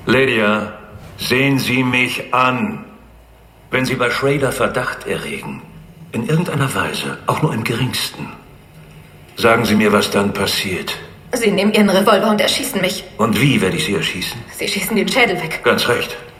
Lydia, sehen Sie mich an. Wenn Sie bei Schrader Verdacht erregen, in irgendeiner Weise, auch nur im geringsten, sagen Sie mir, was dann passiert. Sie nehmen Ihren Revolver und erschießen mich. Und wie werde ich Sie erschießen? Sie schießen den Schädel weg. Ganz recht.